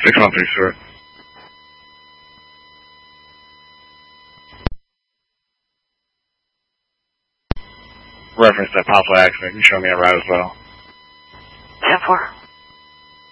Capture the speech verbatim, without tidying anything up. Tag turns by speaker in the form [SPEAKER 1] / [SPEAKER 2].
[SPEAKER 1] six one three, Stuart. Reference that possible accident. You show me a route as well.
[SPEAKER 2] ten four.